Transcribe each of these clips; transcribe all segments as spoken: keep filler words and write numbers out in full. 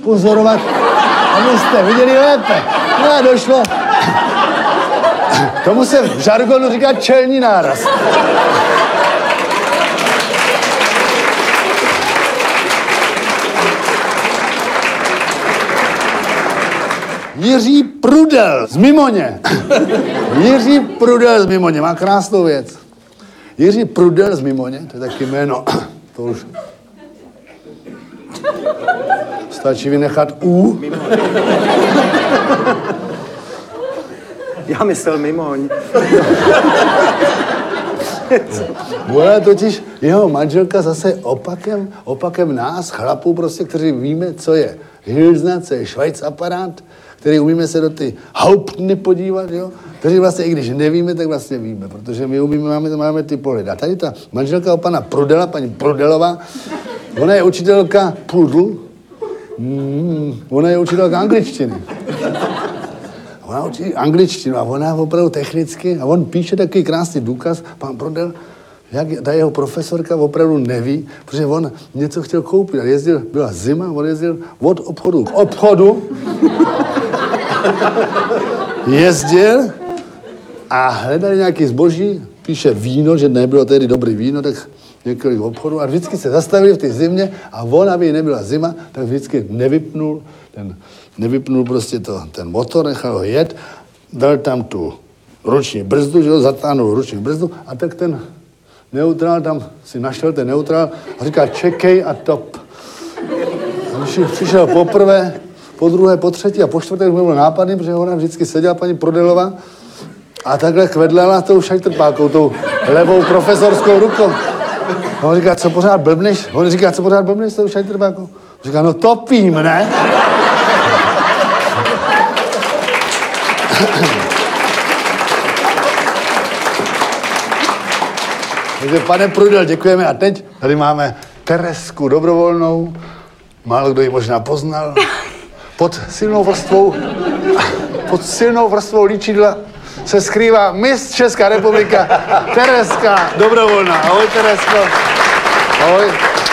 pozorovat, abyste viděli lépe. No a došlo. Tomu se v žargonu říká čelní náraz. Jiří Prudel z Mimoně. Jiří Prudel z Mimoně, má krásnou věc. Jiří Prudel z Mimoně, to je taky jméno. To už... Stačí vynechat U. Já myslel Mimoň. Ona totiž, jeho manželka zase opakem, opakem nás, chlapů prostě, kteří víme, co je Hilsna, co je Schweiz aparát, který umíme se do ty Hauptny podívat, jo? Kteří vlastně, i když nevíme, tak vlastně víme, protože my umíme, máme, máme ty pohledy. A tady ta manželka pana Prudela, paní Prudelová, ona je učitelka Prudl, mm, ona je učitelka angličtiny. Ona učí angličtinu a ona opravdu technicky, a on píše takový krásný důkaz, pan Prudel, jak ta jeho profesorka opravdu neví, protože on něco chtěl koupit a jezdil, byla zima, on jezdil od obchodu k obchodu, jezdil a hledali nějaký zboží, píše víno, že nebylo tehdy dobrý víno, tak několik obchodů a vždycky se zastavili v té zimě a on, aby nebyla zima, tak vždycky nevypnul ten, nevypnul prostě to, ten motor, nechal ho jet, dal tam tu ruční brzdu, že ho zatáhnul ruční brzdu a tak ten neutrál tam si našel ten neutrál a říká čekej a top. A když přišel poprvé, po druhé, po třetí a po čtvrté už byl nápadný, protože ona vždycky seděla paní Prudelová a takhle kvedlela tou šajtrpákou, tou levou profesorskou rukou. A on říká, co pořád blbneš? On říká, co pořád blbneš s tou šajtrpákou? Říká, no topím, ne? Takže pane Prudel, děkujeme. A teď tady máme Teresku Dobrovolnou. Málo kdo ji možná poznal. Pod silnou vrstvou, pod silnou vrstvou líčidla se skrývá Miss Česká republika Tereska Dobrovolná. Ahoj, Teresko. Ahoj.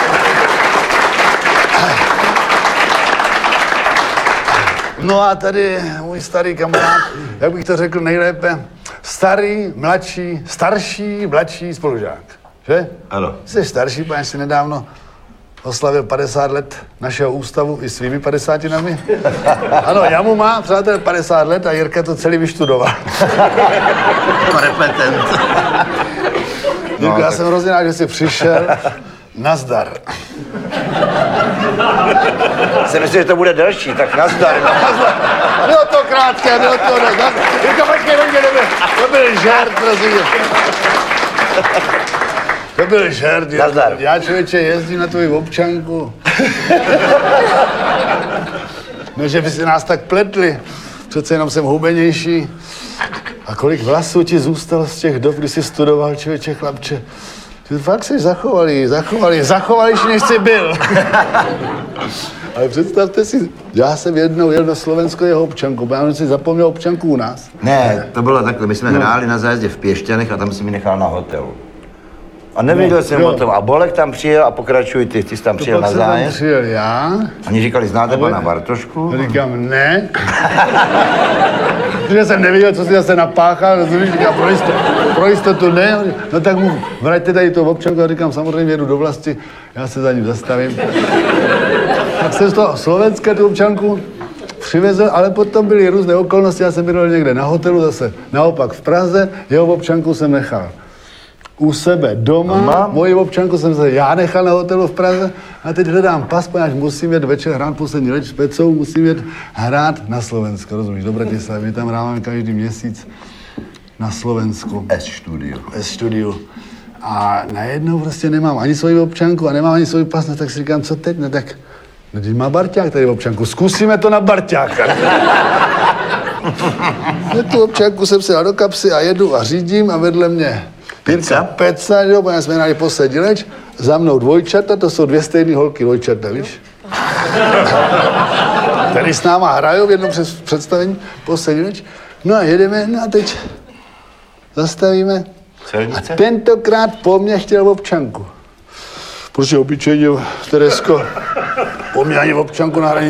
No a tady můj starý kamarád, jak bych to řekl nejlépe, starý, mladší, starší, mladší spolužák, že? Ano. Jsi starší, pane, si nedávno oslavil padesát let našeho ústavu i svými padesátinami. Ano, Jamu má, přátel, padesát let a Jirka to celý vyštudoval. Repetent. Jirko, no, já tak... jsem hrozně rád, že jsi přišel. Nazdar. Jsem myslel, že to bude delší, tak nazdar. Bylo to krátké, bylo to... Jirko, počkej, počkej, to byl žert, prosím. To byl žert. Nazdar. Já, člověče, jezdím na tvoji občanku. No, že by si nás tak pletli. Přece jenom jsem hubenější. A kolik vlasů ti zůstalo z těch dob, kdy jsi studoval, člověče, chlapče. Ty fakt jsi zachovalý, zachovalý, zachovalejší, než jsi byl. Ale představte si, já jsem jednou jel do Slovensko jeho občanku, protože já si zapomněl občanku u nás. Ne, to bylo takhle, my jsme no. hráli na zájezdě v Pěšťanech a tam si mi nechal na hotelu. A nevěděl no, jsem jo. o tom. A Bolek tam přijel a pokračuj ty, ty jsi tam přijel na zájezd. Tam přijel já. Oni říkali, znáte ale... pana Bartošku? Říkám, ne. Protože jsem nevěděl, co si zase napáchal, rozumíš, říkám, pro jistotu, pro jistotu ne. No tak mu vraťte tady tu občanku a říkám, samozřejmě jedu do vlasti, já se za ním zastavím. Tak jsem z toho Slovenska tu občanku přivezl, ale potom byly různé okolnosti, já jsem byl někde na hotelu, zase naopak v Praze, jeho občanku jsem nechal u sebe doma, Doma? Moji občanku jsem se já nechal na hotelu v Praze a teď hledám pas, až musím jet večer hrát poslední leč s Pecou, musím jet hrát na Slovensko, rozumíš, do Bratislavy, my tam hráváme každý měsíc na Slovensku. S-studio. S-studio. A najednou prostě nemám ani svoji občanku a nemám ani svůj pas, no tak si říkám, co teď, no tak, no teď má Barťák tady občanku, zkusíme to na Barťáka. No tu občanku jsem si dal do kapsy a jedu a řídím a vedle mě Jirka Peca, jo, protože jsme hráli poslední leč, za mnou dvojčata, to jsou dvě stejné holky dvojčata, víš? Tady s náma hrajou v jednom představení poslední leč. No a jedeme, no a teď zastavíme. Celnice? A tentokrát po mně chtěl občanku. Protože obyčejně, Teresko, po mně ani občanku na hraní